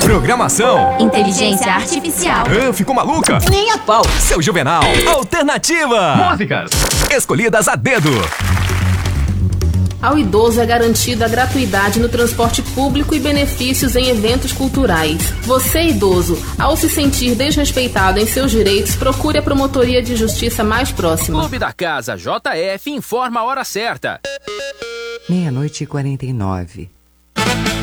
Programação. Inteligência artificial. Ficou maluca? Nem a pau. Seu Juvenal. Alternativa. Músicas escolhidas a dedo. Ao idoso é garantida a gratuidade no transporte público e benefícios em eventos culturais. Você, idoso, ao se sentir desrespeitado em seus direitos, procure a Promotoria de Justiça mais próxima. Clube da Casa JF informa a hora certa. 00:49.